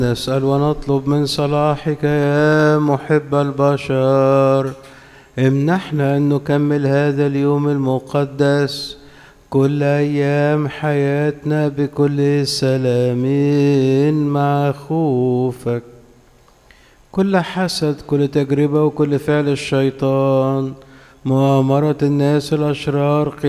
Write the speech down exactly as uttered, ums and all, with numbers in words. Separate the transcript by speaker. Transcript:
Speaker 1: نسأل ونطلب من صلاحك يا محب البشر، امنحنا أن نكمل هذا اليوم المقدس كل أيام حياتنا بكل سلام مع خوفك. كل حسد، كل تجربة، وكل فعل الشيطان، مؤامرة الناس الأشرار،